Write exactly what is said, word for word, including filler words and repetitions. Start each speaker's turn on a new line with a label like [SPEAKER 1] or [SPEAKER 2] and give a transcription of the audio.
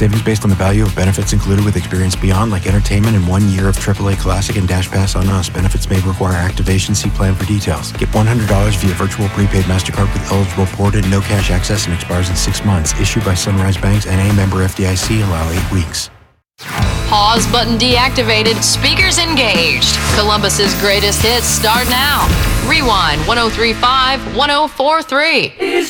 [SPEAKER 1] Savings based on the value of benefits included with Experience Beyond, like entertainment and one year of triple A Classic and Dash Pass on us. Benefits may require activation. See plan for details. Get one hundred dollars via virtual prepaid MasterCard with eligible ported, no cash access, and expires in six months. Issued by Sunrise Banks, N A, member F D I C. Allow eight weeks.
[SPEAKER 2] Pause button deactivated. Speakers engaged. Columbus's greatest hits start now. Rewind one oh three point five, one oh four point three.